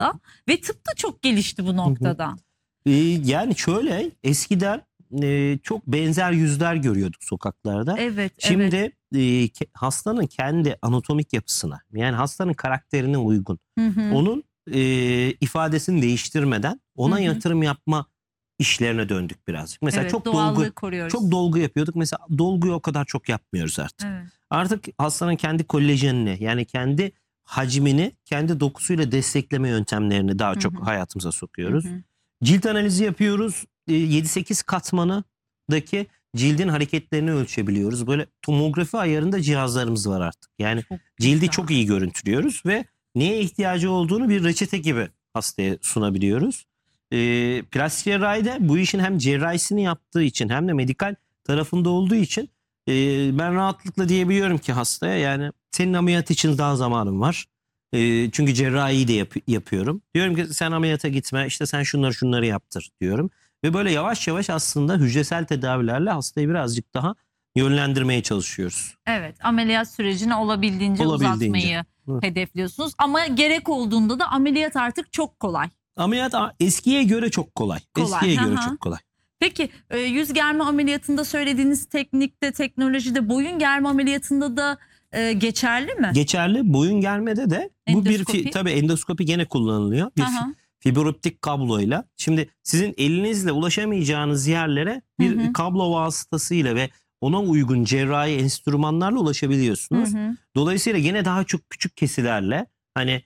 aslında. Ve tıp da çok gelişti bu noktada. Yani şöyle, eskiden çok benzer yüzler görüyorduk sokaklarda. Evet, Şimdi hastanın kendi anatomik yapısına, yani hastanın karakterine uygun, onun ifadesini değiştirmeden ona yatırım yapma işlerine döndük birazcık. Mesela Evet, çok doğallığı koruyoruz. çok dolgu yapıyorduk. Mesela dolguyu o kadar çok yapmıyoruz artık. Evet. Artık hastanın kendi kolajenini, yani kendi hacmini kendi dokusuyla destekleme yöntemlerini daha çok hayatımıza sokuyoruz. Cilt analizi yapıyoruz. 7-8 katmanındaki cildin hareketlerini ölçebiliyoruz. Böyle tomografi ayarında cihazlarımız var artık. Yani cildi çok iyi görüntülüyoruz ve neye ihtiyacı olduğunu bir reçete gibi hastaya sunabiliyoruz. Plastik cerrahide bu işin hem cerrahisini yaptığı için hem de medikal tarafında olduğu için ben rahatlıkla diyebiliyorum ki hastaya, yani senin ameliyat için daha zamanın var. Çünkü cerrahiyi de yapıyorum. Diyorum ki sen ameliyata gitme, işte sen şunları yaptır diyorum. Ve böyle yavaş yavaş aslında hücresel tedavilerle hastayı birazcık daha yönlendirmeye çalışıyoruz. Evet, ameliyat sürecini olabildiğince uzatmayı hedefliyorsunuz. Ama gerek olduğunda da ameliyat artık çok kolay. Ameliyat eskiye göre çok kolay. Eskiye göre çok kolay. Peki yüz germe ameliyatında söylediğiniz teknikte, teknolojide boyun germe ameliyatında da geçerli mi? Geçerli. Boyun germede de bu tabii endoskopi gene kullanılıyor. Bir fiberoptik kabloyla. Şimdi sizin elinizle ulaşamayacağınız yerlere bir kablo vasıtasıyla ve ona uygun cerrahi enstrümanlarla ulaşabiliyorsunuz. Dolayısıyla gene daha çok küçük kesilerle, hani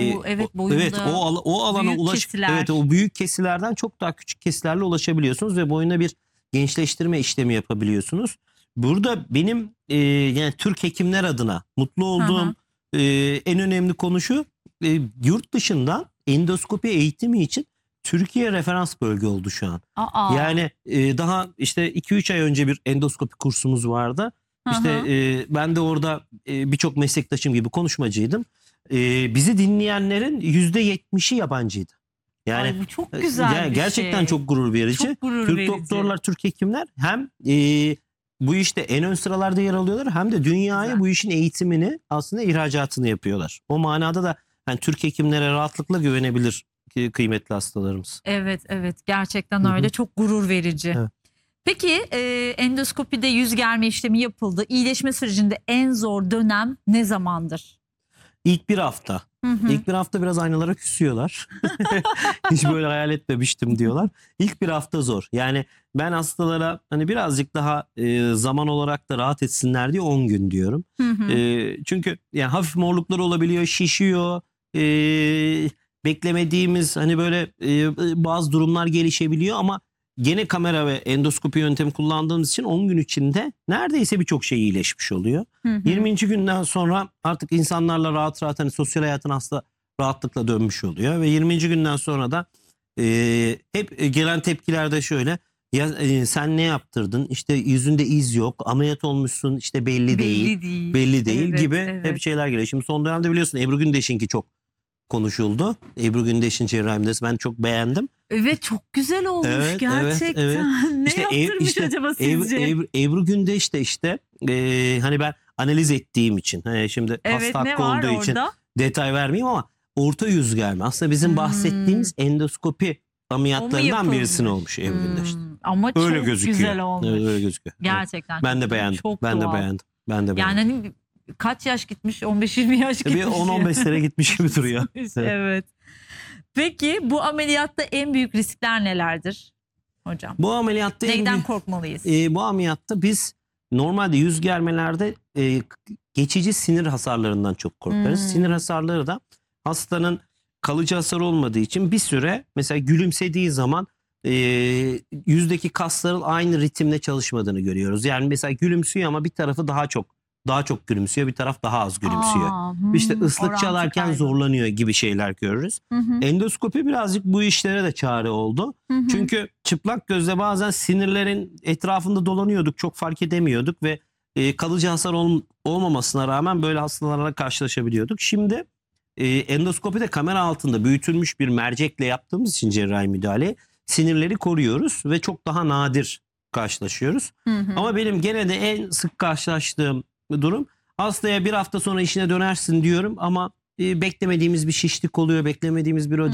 o alana o büyük kesilerden çok daha küçük kesilerle ulaşabiliyorsunuz ve boyuna bir gençleştirme işlemi yapabiliyorsunuz. Burada benim yani Türk hekimler adına mutlu olduğum en önemli konu şu: yurt dışından endoskopi eğitimi için Türkiye referans bölge oldu şu an. Yani daha işte 2-3 ay önce bir endoskopi kursumuz vardı. İşte ben de orada birçok meslektaşım gibi konuşmacıydım. Bizi dinleyenlerin %70'i yabancıydı. Yani bu çok güzel bir gerçekten şey. çok gurur verici. Çok gurur Türk verici. doktorlar, Türk hekimler hem bu işte en ön sıralarda yer alıyorlar, hem de dünyaya bu işin eğitimini, aslında ihracatını yapıyorlar. O manada da yani Türk hekimlere rahatlıkla güvenebilir kıymetli hastalarımız. Evet, gerçekten öyle. Çok gurur verici. Evet. Peki endoskopide yüz germe işlemi yapıldı. İyileşme sürecinde en zor dönem ne zamandır? İlk bir hafta. İlk bir hafta biraz aynalara küsüyorlar. Hiç böyle hayal etmemiştim diyorlar. İlk bir hafta zor. Yani ben hastalara hani birazcık daha zaman olarak da rahat etsinler diye 10 gün diyorum. Çünkü yani hafif morluklar olabiliyor, şişiyor. Beklemediğimiz hani böyle bazı durumlar gelişebiliyor ama gene kamera ve endoskopi yöntemi kullandığımız için 10 gün içinde neredeyse birçok şey iyileşmiş oluyor. 20. günden sonra artık insanlarla rahat rahat hani sosyal hayatına hasta rahatlıkla dönmüş oluyor. Ve 20. günden sonra da hep gelen tepkilerde şöyle: ya sen ne yaptırdın? İşte yüzünde iz yok, ameliyat olmuşsun, işte belli değil gibi hep şeyler geliyor. Şimdi son dönemde biliyorsun Ebru Gündeş'inki çok konuşuldu. Ebru Gündeş'in cerrahi müdahalesi ben çok beğendim. Evet, çok güzel olmuş gerçekten. Evet. Ne yaptırmış acaba sizce? Ebru Gündeş de işte hani ben analiz ettiğim için, şimdi hasta hakkı olduğu için detay vermeyeyim ama orta yüz germe aslında bizim bahsettiğimiz endoskopi ameliyatlarından birisini olmuş Ebru Gündeş. Ama öyle çok gözüküyor. güzel olmuş. Öyle gözüküyor. Gerçekten. Ben de beğendim. Ben de beğendim. Yani hani kaç yaş gitmiş? 15-20 yaş gitmiş. Bir 10-15 sene gitmiş gibi duruyor. Evet. Peki bu ameliyatta en büyük riskler nelerdir hocam? Bu ameliyatta neyden korkmalıyız? Bu ameliyatta biz normalde yüz germelerde geçici sinir hasarlarından çok korkarız. Sinir hasarları da hastanın kalıcı hasar olmadığı için bir süre, mesela gülümsediği zaman yüzdeki kasların aynı ritimle çalışmadığını görüyoruz. Yani mesela gülümsüyor ama bir tarafı daha çok gülümsüyor, bir taraf daha az gülümsüyor. İşte ıslık çalarken zorlanıyor gibi şeyler görürüz. Endoskopi birazcık bu işlere de çare oldu. Çünkü çıplak gözle bazen sinirlerin etrafında dolanıyorduk, çok fark edemiyorduk ve kalıcı hasar olmamasına rağmen böyle hastalarla karşılaşabiliyorduk. Şimdi endoskopide kamera altında büyütülmüş bir mercekle yaptığımız için cerrahi müdahale, sinirleri koruyoruz ve çok daha nadir karşılaşıyoruz. Ama benim gene de en sık karşılaştığım durum, hastaya bir hafta sonra işine dönersin diyorum ama beklemediğimiz bir şişlik oluyor, beklemediğimiz bir ödem